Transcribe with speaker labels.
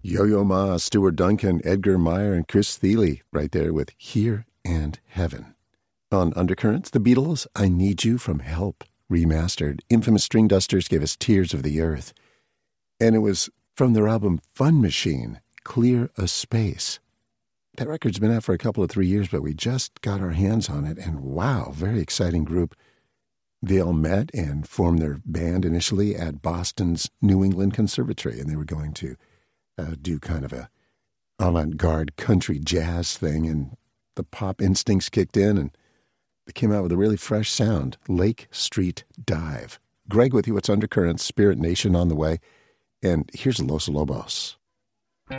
Speaker 1: Yo-Yo Ma, Stuart Duncan, Edgar Meyer, and Chris Thile right there with Here and Heaven. On Undercurrents, the Beatles, I Need You from Help, remastered. Infamous String Dusters gave us Tears of the Earth. And it was from their album Fun Machine, Clear a Space. That record's been out for a couple of 3 years, but we just got our hands on it, and wow, very exciting group. They all met and formed their band initially at Boston's New England Conservatory, and they were going to do kind of a avant-garde country jazz thing, and the pop instincts kicked in, and they came out with a really fresh sound, Lake Street Dive. Greg with you, it's Undercurrents, Spirit Nation on the way, and here's Los Lobos.